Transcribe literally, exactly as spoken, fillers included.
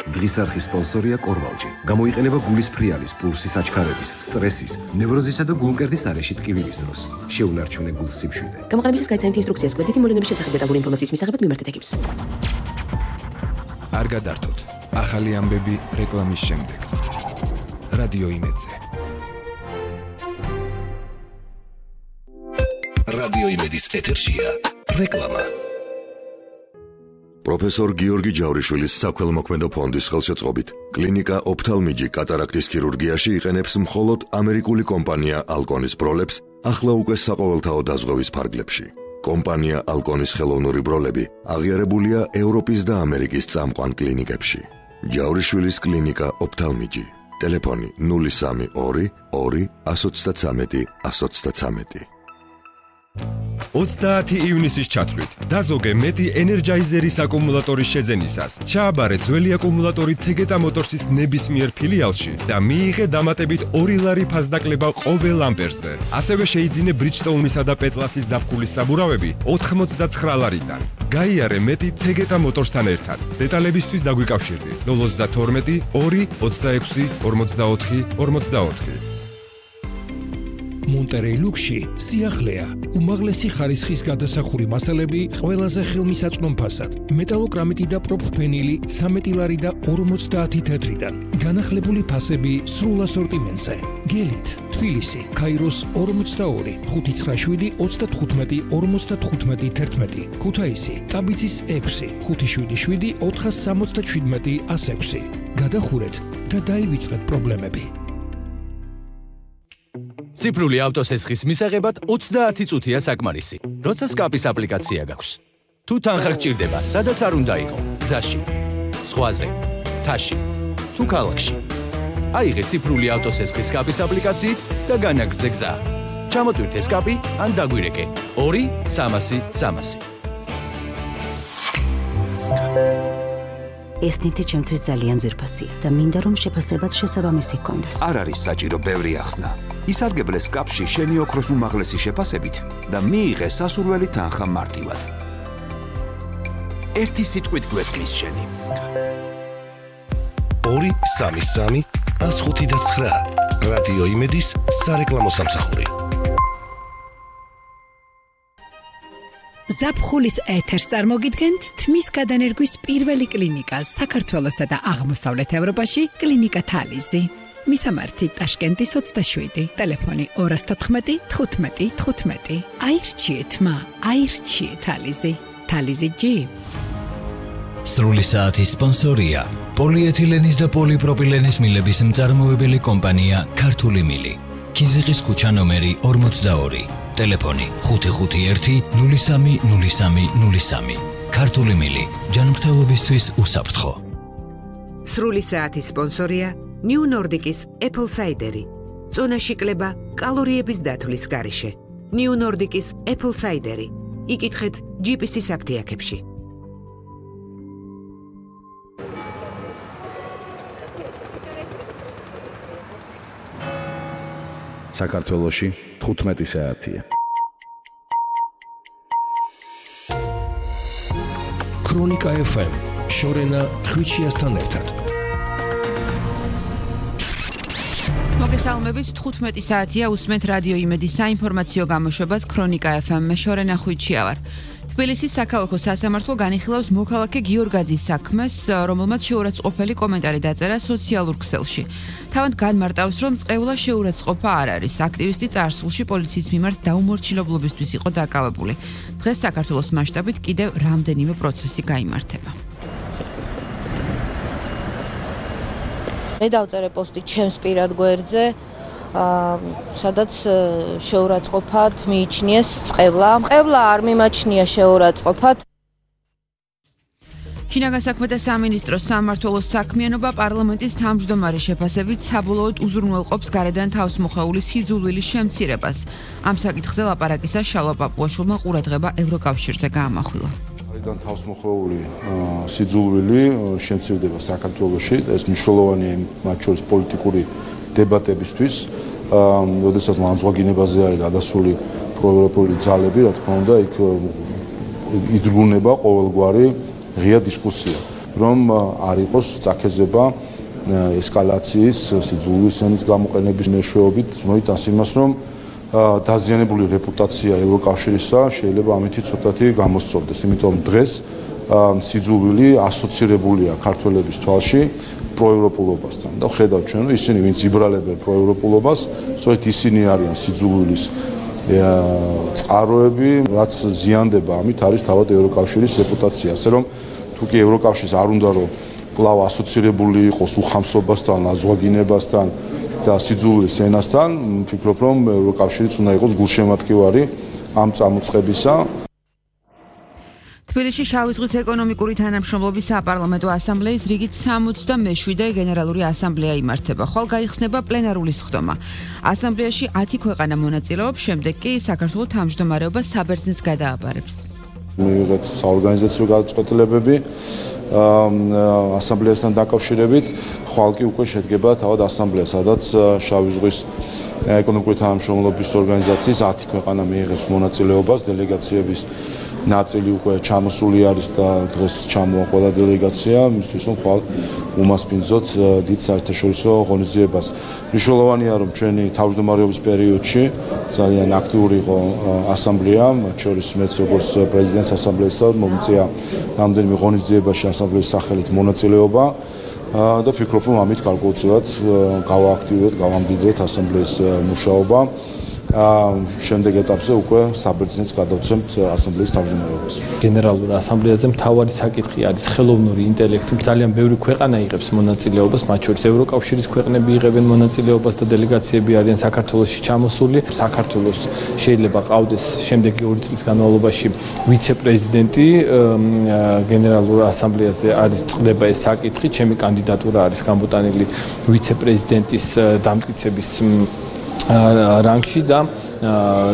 დღის არხის სპონსორია კორვალჯი. გამოიყენება გულის ფრიალის, პულსის აჩქარების, სტრესის, ნევროზისა და გულმკერდის არეში ტკივილის დროს. შეუნარჩუნე გულს სიმშვიდე. გამოყენების გაიცანით ინსტრუქციას გვერდითი მოვლენების შესახებ და დაბული ინფორმაციის მისაღებად მიმართეთ ექიმს. არ გადართოთ. ახალი ამბები რეკლამის შემდეგ. რადიო იმედზე. რადიო იმედის ეთერშია რეკლამა. პროფესორ გიორგი ჯავრიშვილის საქველმოქმედო ფონდის ხელშეწყობით კლინიკა ოფთალმიჯი კატარაქტის ქირურგიაში იყენებს მხოლოდ ამერიკული კომპანია ალკონის ბროლებს ახლა უკვე საყოველთაო დაზღვევის ფარგლებში. კომპანია ალკონის ხელოვნური ბროლები აღიარებულია ევროპის და ამერიკის წამყვან კლინიკებში. ჯავრიშვილის კლინიკა ოფთალმიჯი. ტელეფონი ნული სამი ორი ორი εκατო ოცდათრამეტი εκατო ოცდათრამეტი. ოცდაათი ივნისის ჩათვლით დაზოგე მეტი ენერჯაიზერის აკუმულატორის შეძენისას. ჩააბარე ძველი აკუმულატორი თეგეტა მოტორსის ნებისმიერ ფილიალში და მიიღე დამატებით ორი ლარი ფასდაკლება ყოველ ამპერზე. ასევე შეიძინე ბრიჯსტოუნისა და პეტლასის ზაფხულის საბურავები ოთხმოცდაცხრა ლარიდან. გაიარე მეტი თეგეტა მოტორსთან ერთად. დეტალებისთვის დაგვიკავშირდი ნული ოცდათორმეტი ორი ოცდაექვსი ორმოცდაოთხი ორმოცდაოთხი. მონტერეი ლუქსში სიახლეა, უმაღლესი ხარისხის გადასახური მასალები ყველაზე ხელმისაწვდომ ფასად, მეტალოკრამიტი და პროფფენილი ცამეტი ლარი და ორმოცდაათი თეთრიდან, განახლებული ფასები სრულ ასორტიმენტზე. გელით, თბილისი, ქაიროს ორმოცდაორი, ხუთი ცხრა შვიდი ოცდათხუთმეტი ორმოცდათხუთმეტი თერთმეტი, ქუთაისი, ტაბიცის ექვსი, ხუთი შვიდი შვიდი ოთხას სამოცდაშვიდმეტი ას ექვსი. გადახურეთ და დაივიწყეთ პრობლემები. ციფრული ავტოსესხის მისაღებად ოცდაათი წუთია საკმარისი, როცა სკაპის აპლიკაცია გაქვს. თუ თანხა გჭირდება, სადაც არ უნდა იყო, გზაში, ზღვაზე, მთაში, თუ ქალაქში. აიღე ციფრული ავტოსესხის სკაპის აპლიკაციით და განაგრძე გზა. ჩამოტვირთე სკაპი ან დაგვირეკე ორი სამასი სამასი. ეს ნივთი ჩემთვის ძალიან ძვირფასია და მინდა რომ შეფასებაც შესაბამისი ჰქონდეს. არ არის საჭირო ბევრი ახსნა. ისარგებლე სკაპში შენი ოქროს უმაღლესი შეფასებით და მიიღე სასურველი თანხა მარტივად. ერთი სიტყვით გვესმის შენი. ორი სამი სამი ას ხუთი და ცხრა. რადიო იმედის სარეკლამო სამსახური. ზაფხულის ეთერს წარმოგიდგენთ თმის გადანერგვის პირველი კლინიკა საქართველოსა და აღმოსავლეთ ევროპაში კლინიკა თალიზი. მისამართი ტაშკენტის ოცდაშვიდი, ტელეფონი ორას თოთხმეტი თხუთმეტი თხუთმეტი. აირჩიეთ მა, აირჩიეთ თალიზი. თალიზი ჯი. სრული საათის სპონსორია პოლიეთილენის და პოლიპროპილენის მილების მწარმოებელი კომპანია ქართული მილი. ქიზიყის ქუჩა ნომერი ორმოცდაორი. ტელეფონი ხუთი ხუთი ერთი ნული სამი ნული სამი ნული სამი. ქართული მილი ჯანმრთელობისთვის უსაფრთხო. სრული საათის სპონსორია New Nordic-ის Apple Cider-ი. წონაში კლება კალორიების დათვლის გარეშე. New Nordic-ის Apple Cider-ი. იკითხეთ ჯი პი სი-ის აფთიაქებში. საქართველოში თხუთმეტი საათია. ქრონიკა ეფ ემ შორენა ხვიჩიასთან ერთად. მოგესალმებით, თხუთმეტი საათია, უსმენთ რადიო იმედის საინფორმაციო გამოშვებას ქრონიკა ეფ ემ-მე შორენა ხვიჩია ვარ. თბილისის საქალაქო სასამართლო განიხილავს მოქალაქე გიორგაძის საქმეს, რომელმაც შეურაცხყოფელი კომენტარი დაწერა სოციალურ ქსელში. თავად განმარტავს, რომ წყევლა შეურაცხყოფა არ არის. აქტივისტი წარსულში პოლიციის მიმართ დაუმორჩილებლობისთვის იყო დაკავებული. დღეს საქართველოს მასშტაბით კიდევ რამდენიმე პროცესი გაიმართება. მე დავწერე პოსტი ჩემს პირად გვერდზე, სადაც შეურაცხყოფად მიიჩნიეს წყევლა. წყევლა არ მიმაჩნია შეურაცხყოფად. შინაგან საქმეთა სამინისტროს სამმართველოს საქმიანობა პარლამენტის თავმჯდომარის შეფასებით საბოლოოდ უზრუნველყოფს გარედან თავს მოხეული სიძულვილის შემცირებას. ამ საკითხზე ლაპარაკისას შალვა პაპუაშვილმა ყურადღება ევროკავშირზე გაამახვილა. გარედან თავს მოხეული სიძულვილი შემცირდება საქართველოში. ეს მნიშვნელოვანია მათ შორის პოლიტიკური დებატებისთვის. როდესაც ლანძღვაგინებაზე არის გადასული პროევროპული ძალები, რა თქმა უნდა, იქ იძრულნება ყოველგვარი ღია დისკუსია. რომ არ იყოს წაქეზება ესკალაციის სიძულვის ენის გამოყენების მეშვეობით, მოიტანს იმას, რომ დაზიანებული რეპუტაცია ევროკავშირისა შეიძლება ამითი ცოტათი გამოსწორდეს, იმიტომ დღეს სიძულვილი ასოცირებულია ქართველების თვალში პროევროპულობასთან და ხედავთ ჩვენ, რომ ისინი ვინც იბრალებენ პროევროპულობას, სწორედ ისინი არიან სიძულვილის წყაროები, რაც ზიანდება ამით არის თავად ევროკავშირის რეპუტაცია, ასე რომ თუ კი ევროკავშირს არ უნდა რომ კვლავ ასოცირებული იყოს უხამსობასთან, ლაზვაგინებასთან და სიძულვილის ენასთან, ვფიქრობ, რომ ევროკავშირიც უნდა იყოს გულშემატკივარი ამ წამოწყებისა. თბილისში შავი ზღვის ეკონომიკური თანამშრომლობის საპარლამენტო ასამბლეის რიგით სამოცდამეშვიდე გენერალური ასამბლეა იმართება. ხვალ გაიხსნება პლენარული სხდომა. ასამბლეაში ათი ქვეყანა მონაწილეობს, შემდეგ კი საქართველოს თავმჯდომარეობა საბერძნეთს გადააბარებს. მივიღეთ საორგანიზაციო გადაწყვეტილებები ასამბლეასთან დაკავშირებით, ხვალ კი უკვე შედგება თავად ასამბლეა, სადაც შავი ზღვის ეკონომიკური თანამშრომლობის ორგანიზაციის ათი ქვეყანა მიიღებს მონაწილეობას, დელეგაციების ნაწილი უკვე ჩამოსული არის და დღეს ჩამოვა ყველა დელეგაცია, მისთვის რომ ხვალ უმასპინძოთ დიდ საერთაშორისო ღონისძიებას. მნიშვნელოვანია, რომ ჩვენი თავმჯდომარეობის პერიოდში ძალიან აქტიური იყო ასამბლეა, მათ შორის მეც როგორც პრეზიდენტს ასამბლეისა მომწია რამდენიმე ღონისძიებაში ასამბლეის სახელით მონაწილეობა და ვფიქრობ, რომ ამით გარკვეულწილად გავააქტიურებთ, გავამდიდრეთ ასამბლეის მუშაობა. შემდეგ ეტაპზე უკვე საბერძნეთს გადავცემთ ასამბლეის თავმჯდომარეობას. გენერალურ ასამბლეაზე მთავარი საკითხი არის ხელოვნური ინტელექტი. ძალიან ბევრი ქვეყანა იღებს მონაწილეობას, მათ შორის ევროკავშირის ქვეყნები იღებენ მონაწილეობას და დელეგაციები არიან საქართველოში ჩამოსული. საქართველოს შეიძლება ყავდეს შემდეგი ორი წლის განმავლობაში ვიცე-პრეზიდენტი გენერალურ ასამბლეაზე არის წყდება ეს საკითხი. ჩემი კანდიდატურა არის გამოტანილი ვიცე-პრეზიდენტის დამტკიცების რანგში და